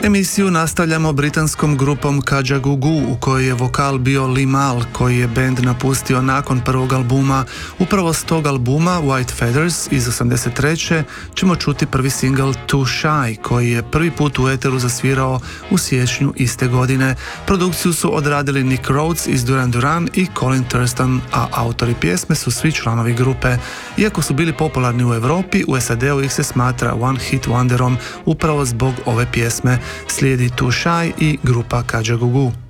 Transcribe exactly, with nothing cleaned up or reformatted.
Emisiju nastavljamo britanskom grupom Kajagoogoo, u kojoj je vokal bio Limahl, koji je bend napustio nakon prvog albuma. Upravo s tog albuma White Feathers iz osamdeset treće ćemo čuti prvi singl Too Shy, koji je prvi put u eteru zasvirao u siječnju iste godine. Produkciju su odradili Nick Rhodes iz Duran Duran i Colin Thurston, a autori pjesme su svi članovi grupe. Iako su bili popularni u Europi, u S A D-u ih se smatra one hit wonderom upravo zbog ove pjesme. Slijedi Too Shy i grupa Kajagoogoo.